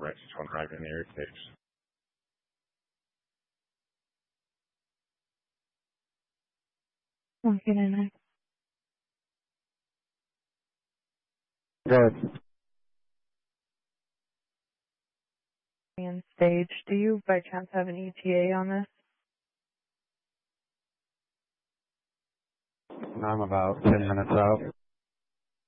right to drive in the United States. Okay, then. Good. Stage. Do you by chance have an ETA on this? I'm about 10 minutes out.